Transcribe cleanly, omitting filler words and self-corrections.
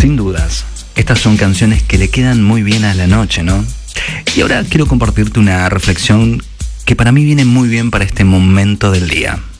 Sin dudas, estas son canciones que le quedan muy bien a la noche, ¿no? Y ahora quiero compartirte una reflexión que para mí viene muy bien para este momento del día.